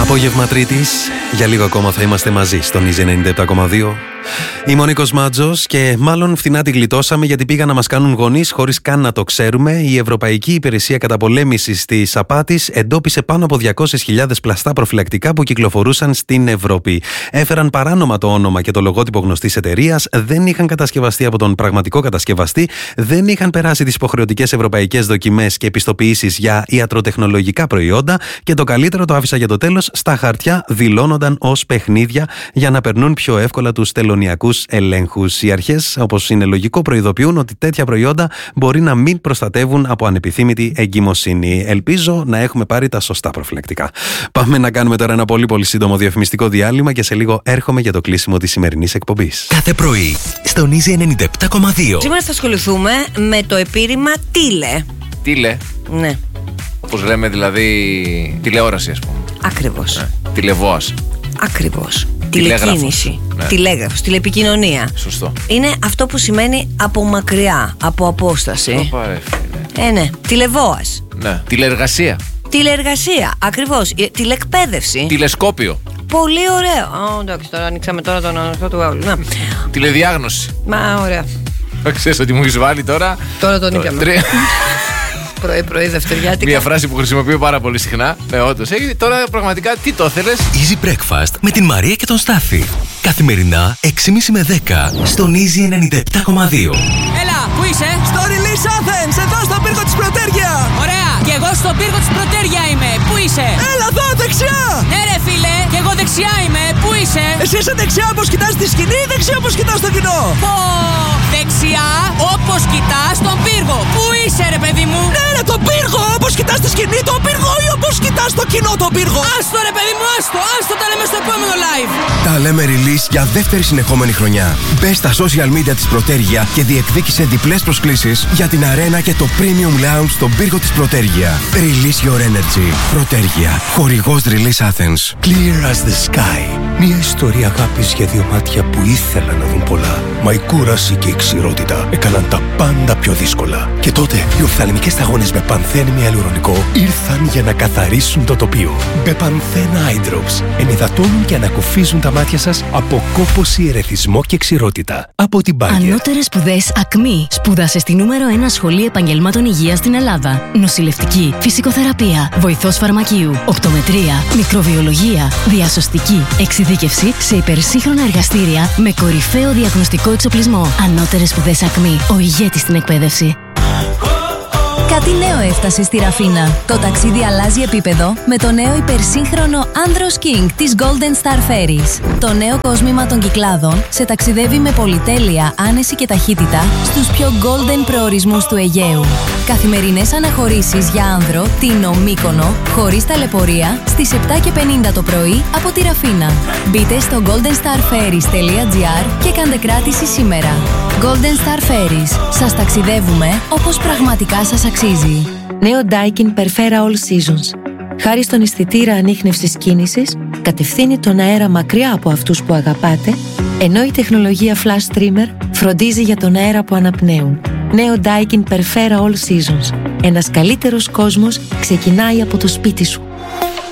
Απόγευμα Τρίτης, για λίγο ακόμα θα είμαστε μαζί στον Easy 97,2. Είμαι ο Νίκος Μάτζος και μάλλον φθηνά τη γλιτώσαμε γιατί πήγαν να μας κάνουν γονείς χωρίς καν να το ξέρουμε. Η Ευρωπαϊκή Υπηρεσία Καταπολέμησης της Απάτης εντόπισε πάνω από 200.000 πλαστά προφυλακτικά που κυκλοφορούσαν στην Ευρώπη. Έφεραν παράνομα το όνομα και το λογότυπο γνωστής εταιρείας, δεν είχαν κατασκευαστεί από τον πραγματικό κατασκευαστή, δεν είχαν περάσει τις υποχρεωτικές ευρωπαϊκές δοκιμές και επιστοποιήσεις για ιατροτεχνολογικά προϊόντα και το καλύτερο το άφησα για το τέλος, στα χαρτιά δηλώνονταν ως παιχνίδια για να περνούν πιο εύκολα τους τελωνειακούς ελέγχους. Οι αρχές, όπως είναι λογικό, προειδοποιούν ότι τέτοια προϊόντα μπορεί να μην προστατεύουν από ανεπιθύμητη εγκυμοσύνη. Ελπίζω να έχουμε πάρει τα σωστά προφυλακτικά. Πάμε να κάνουμε τώρα ένα πολύ σύντομο διαφημιστικό διάλειμμα και σε λίγο έρχομαι για το κλείσιμο της σημερινής εκπομπής. Κάθε πρωί στον Easy 97,2. Σήμερα θα ασχοληθούμε με το επίρρημα τίλε. Τίλε. Ναι. Όπως λέμε δηλαδή τηλεόραση, ας πούμε. Ακριβώς. Ναι. Τηλεβόας. Ναι. Τηλεκίνηση. Ναι. Τηλέγραφος, τηλεπικοινωνία. Σωστό. Είναι αυτό που σημαίνει από μακριά, από απόσταση. Ναι. Τηλεβόας. Ναι. Τηλεεργασία. Τηλεεργασία, ακριβώς. Τηλεκπαίδευση. Τηλεσκόπιο. Πολύ ωραίο. Εντάξει, τώρα ανοίξαμε τον ανοιχτό του Google. Να. Τηλεδιάγνωση. Μα ωραία. Ξέρεις ότι μου έχεις βάλει τώρα. Τώρα τον νίκαμε. Πρωί, δευτεριάτικα. Μια φράση που χρησιμοποιώ πάρα πολύ συχνά. Ναι, όντως. Τώρα πραγματικά τι το θέλεις. Easy Breakfast με την Μαρία και τον Στάφη. Καθημερινά 6.30 με 10 στον Easy 97,2. Έλα, πού είσαι? Στο Release Athens, εδώ στον πύργο της Πρωτέρια. Ωραία, και εγώ στον πύργο της Πρωτέρια είμαι. Πού είσαι? Έλα εδώ, δεξιά. Ναι ρε φίλε, και εγώ δεξιά είμαι. Πού είσαι? Εσύ είσαι δεξιά όπως κοιτάς τη σκηνή ή δεξιά όπως κοιτάς το κοινό? Πω, δεξιά όπως κοιτάς τον πύργο. Πού είσαι ρε παιδί μου? Ναι ρε, τον πύργο, όπως κοιτάς τη σκηνή τον πύργο ή όπως κοιτάς το κοινό τον πύργο? Άστο ρε παιδί μου, άστο, τα λέμε στο επόμενο live. Τα λέμε release για δεύτερη συνεχόμενη χρονιά. Μπες στα social media της Πρωτέρια και διεκδίκησε διπλές προσκλήσεις για την αρένα και το Premium Lounge στον πύργο της Πρωτέρια. Release your energy. Πρωτέρια. Χορηγός Release Athens. Clear as the sky. Μια ιστορία αγάπης για δύο μάτια που ήθελαν να δουν πολλά. Μα η κούραση και η ξηρότητα έκαναν τα πάντα πιο δύσκολα. Και τότε οι οφθαλμικές σταγόνες με πανθένη ιαλουρονικό ήρθαν για να καθαρίσουν το τοπίο. Μπεπανθέν Eye Drops ενυδατώνουν και ανακουφίζουν τα μάτια σας από κόπωση, ερεθισμό και ξηρότητα. Από την Bayer. Ανώτερες σπουδές ΑΚΜΗ. Σπούδασε στη νούμερο 1 σχολή επαγγελμάτων υγείας στην Ελλάδα. Νοσηλευτική, φυσικοθεραπεία, βοηθός φαρμακείου, οπτομετρία, μικροβιολογία, διασωστική, εξειδίκευση σε υπερσύγχρονα εργαστήρια με κορυφαίο διαγνωστικό εξοπλισμό. Ανώτερες σπουδές ΑΚΜΗ. Ο ηγέτης στην εκπαίδευση. Κάτι νέο έφτασε στη Ραφίνα. Το ταξίδι αλλάζει επίπεδο με το νέο υπερσύγχρονο Andros King της Golden Star Ferries. Το νέο κόσμημα των Κυκλάδων σε ταξιδεύει με πολυτέλεια, άνεση και ταχύτητα στους πιο golden προορισμούς του Αιγαίου. Καθημερινές αναχωρήσεις για άνδρο, Τίνο, Μύκονο, χωρίς ταλαιπωρία, στις 7:50 το πρωί από τη Ραφίνα. Μπείτε στο goldenstarferries.gr και κάντε κράτηση σήμερα. Golden Star Ferries. Σας ταξιδεύουμε όπως πραγματικά σας αξίζει. Νέο Daikin Perfera All Seasons. Χάρη στον αισθητήρα ανίχνευσης κίνησης, κατευθύνει τον αέρα μακριά από αυτούς που αγαπάτε, ενώ η τεχνολογία Flash Streamer φροντίζει για τον αέρα που αναπνέουν. Νέο Daikin Perfera All Seasons. Ένας καλύτερος κόσμος ξεκινάει από το σπίτι σου.